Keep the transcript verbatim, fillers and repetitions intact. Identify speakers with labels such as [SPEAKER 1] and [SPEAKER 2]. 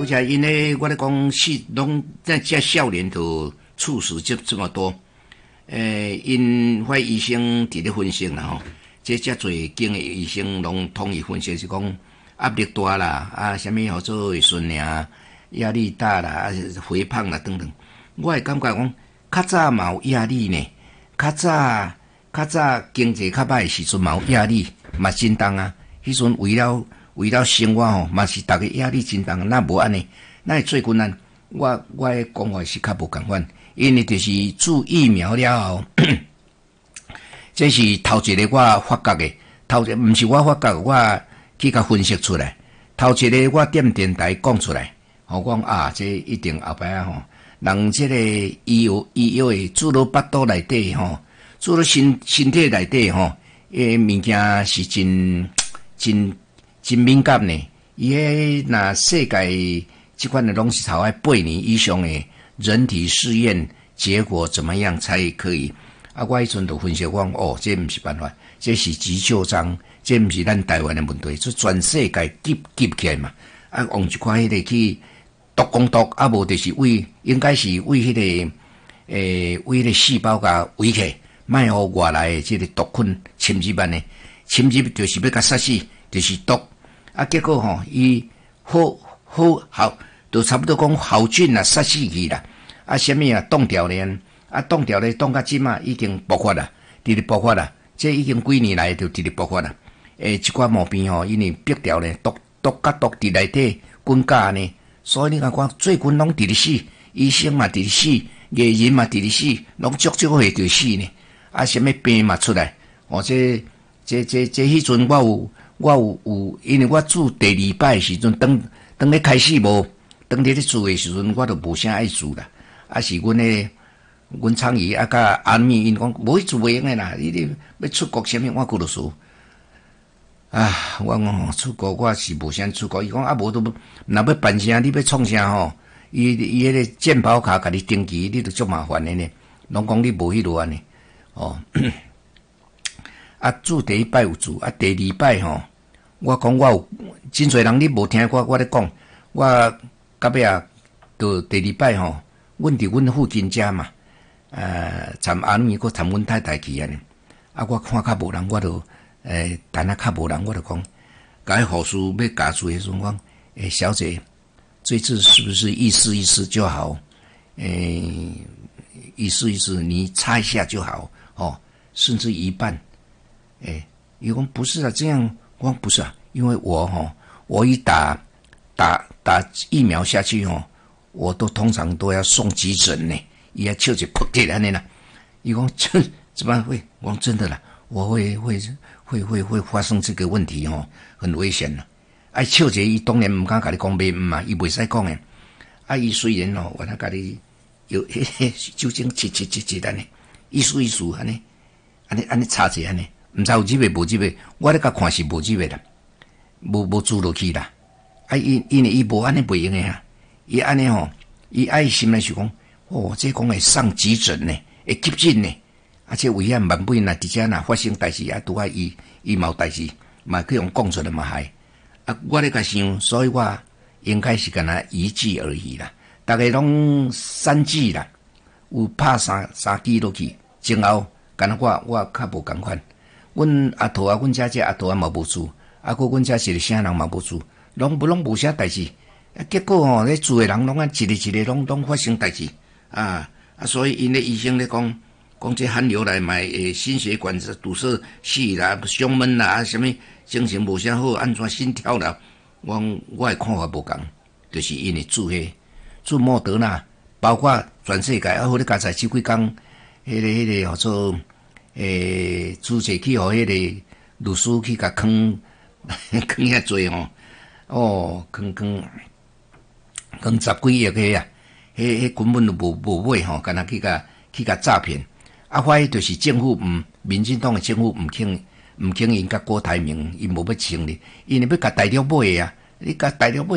[SPEAKER 1] 且因为我咧讲，是拢在这少年就猝死就这么多。诶，因迄医生伫咧分析啦吼，这遮侪经的医生拢统一分析是讲压力大啦，啊，什么叫做胃酸啊，压力大啦，啊，肥胖啦等等。我会感觉讲，较早嘛有压力呢，较早较早经济较歹时阵嘛有压力，嘛真重啊。迄阵为了为了生活吼，嘛是逐个压力真重，那无安尼，那会最困难。我我的讲法是较无共款，因为就是注疫苗了后，这是头一个我发觉的，头一毋是我发觉，我去甲分析出来。头一个我踮电台讲出来，我讲啊，这一定后摆啊吼，人这个医药医药的注入腹肚内底吼，注入身身体内底吼，诶物件是真真真敏感呢。伊迄若世界这款的拢是头爱八年以上的人体试验结果怎么样才可以？啊，我迄阵就分析讲，哦，这毋是办法，这是急救章，这毋是咱台湾的问题，这全世界急急起来嘛。啊，用一款迄个去毒攻毒，啊无就是为应该是为迄、那个诶为迄个细胞甲围起，莫互外来的这个毒菌侵入安尼，侵入就是要甲杀死，就是毒。啊，结果吼，伊好好好，都差不多讲好菌啊杀死去啦。啊，什么啊冻掉呢？啊，冻掉咧，冻到即嘛已经爆发啦，直直爆发啦。这已经几年来就直直爆发啦。诶，即款毛病吼，因为逼掉咧，毒毒甲毒伫内底滚架呢，所以你看讲最近拢直直死，医生嘛直直死，艺人嘛直直死，拢足足会就死呢。啊，什么病嘛出来？哦，这这这这迄阵我有我有有，因为我住第二摆时阵，当当咧开始无，当咧咧住诶时阵，我都无啥爱住啦。啊，是阮诶，阮厂姨啊，甲安咪因讲无去住袂用诶啦，你你要出国啥物，我顾著输。啊，我讲出国我是无啥出国，伊讲啊无都，若要办啥，你要创啥吼？伊伊迄个健保卡甲你登记，你都足麻烦诶呢。拢讲你无迄落安尼，哦。啊，住第一摆有住，啊，第二摆吼，我讲我有真侪人你无听我我咧讲，我到尾啊，到第二摆吼，阮伫阮附近遮嘛，呃，参安咪佫参阮太太去安尼，啊，我看较无人，我就诶，等下较无人，我就讲，甲迄护士要加注诶时阵讲，诶，小姐，这次是不是意思意思就好？诶，意思意思，你擦一下就好，哦，甚至一半。诶，伊讲不是啊，这样我讲不是啊，因为我吼，我一打打打疫苗下去吼，我都通常都要送急诊呢，伊要笑一扑起安尼啦。伊讲这怎么会？我讲真的啦，我会会会会会发生这个问题吼，很危险啦。啊，笑者伊当然毋敢甲你讲袂毋嘛，伊袂使讲诶。啊，伊虽然吼，我那甲你有嘿嘿酒精切切切切安尼，意思意思安尼安尼安尼查者安尼。毋知有入味无入味，我咧甲看是无入味啦，无无注落去啦。啊，因因为伊无安尼袂用诶啊，伊安尼吼，伊爱心内是讲，哦，这讲会上急诊呢，会急诊呢，而且危险万倍呐，伫遮若发生代志啊，拄啊伊伊嘛有代志，嘛去用讲出来嘛害。啊，我咧甲想，所以我应该是干那一剂而已啦，大概拢三剂啦，有拍三三剂落去，前后干那我我较无共款。阮阿婆啊，阮遮只阿婆啊嘛无住，啊，佮阮遮是个啥人嘛无住，拢无拢无啥代志。啊，结果吼，咧住诶人拢啊，一个一个拢拢发生代志啊啊！所以因咧医生咧讲，讲这寒流来买诶，心血管堵塞死啦，胸闷啦，啊，什么精神无啥好，安怎心跳啦？我我诶看法无共，就是因为住迄住莫德纳，包括全世界啊，好咧刚才即几工，迄个迄个叫做。诶，主席去互迄个律师去甲坑坑遐济吼，哦，坑坑坑十几亿个啊，迄迄根本就无无买吼，干那去甲去甲诈骗。啊，反正就是政府毋，民进党诶政府毋肯毋肯因甲郭台铭，因无要清哩，因为要甲大陆买啊，你甲大陆买。